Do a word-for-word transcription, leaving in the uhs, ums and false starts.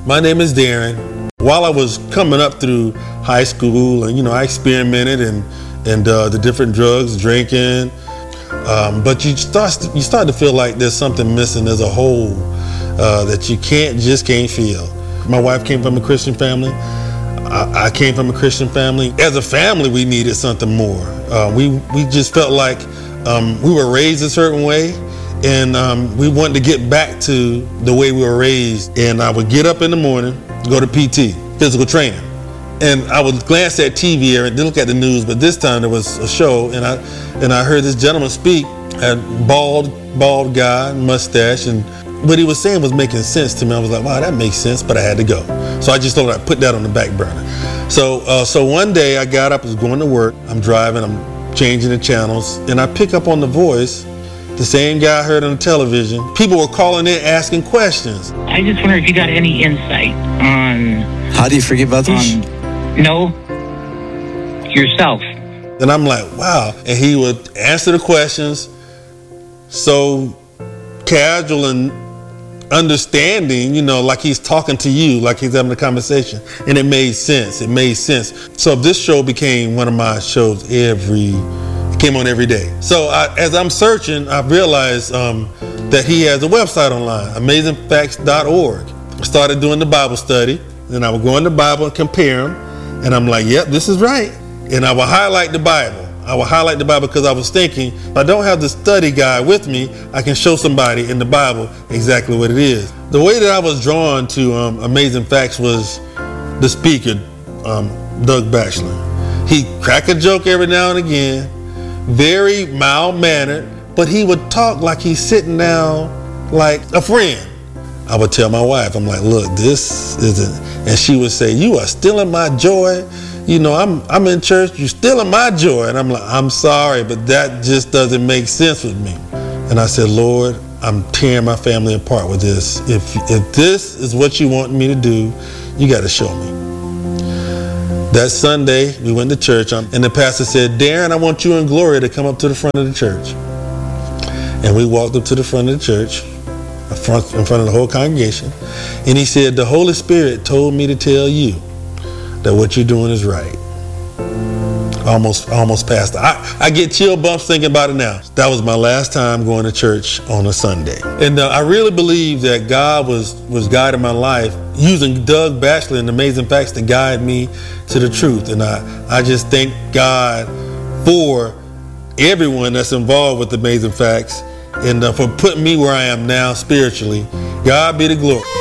My name is Darren. While I was coming up through high school, and you know, I experimented and and uh, the different drugs, drinking, um, but you start you start to feel like there's something missing. There's a hole uh, that you can't just can't fill. My wife came from a Christian family. I, I came from a Christian family. As a family, we needed something more. Uh, we we just felt like um, we were raised a certain way. And um, we wanted to get back to the way we were raised. And I would get up in the morning, go to P T, physical training. And I would glance at T V and look at the news, but this time there was a show, and I and I heard this gentleman speak, a bald, bald guy, mustache, and what he was saying was making sense to me. I was like, wow, that makes sense, but I had to go. So I just thought I'd put that on the back burner. So, uh, so one day I got up, I was going to work, I'm driving, I'm changing the channels, and I pick up on the voice, the same guy I heard on the television. People were calling in asking questions. I just wonder if you got any insight on... How do you forgive others? On, no, yourself. And I'm like, wow. And he would answer the questions so casual and understanding, you know, like he's talking to you, like he's having a conversation. And it made sense. It made sense. So this show became one of my shows every came on every day. So I, as I'm searching, I realized um, that he has a website online, amazing facts dot org. I started doing the Bible study, and I would go in the Bible and compare them, and I'm like, yep, this is right. And I would highlight the Bible. I would highlight the Bible because I was thinking, if I don't have the study guide with me, I can show somebody in the Bible exactly what it is. The way that I was drawn to um, Amazing Facts was the speaker, um, Doug Batchelor. He cracked a joke every now and again, very mild-mannered, but he would talk like he's sitting down like a friend. I would tell my wife, I'm like, look, this isn't, and she would say, you are stealing my joy. You know, I'm I'm in church, you're stealing my joy. And I'm like, I'm sorry, but that just doesn't make sense with me. And I said, Lord, I'm tearing my family apart with this. If, if this is what you want me to do, you got to show me. That Sunday, we went to church, and the pastor said, Darren, I want you and Gloria to come up to the front of the church. And we walked up to the front of the church, in front, in front of the whole congregation. And he said, the Holy Spirit told me to tell you that what you're doing is right. Almost, almost passed. I, I get chill bumps thinking about it now. That was my last time going to church on a Sunday. And uh, I really believe that God was, was guiding my life, using Doug Batchelor and Amazing Facts to guide me to the truth. And I, I just thank God for everyone that's involved with Amazing Facts and uh, for putting me where I am now spiritually. God be the glory.